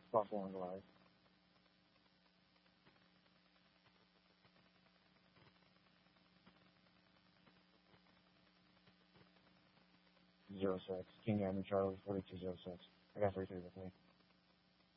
Buffalo and Goliath. 06. King Edmund Charlie 4206. I got 33 with me.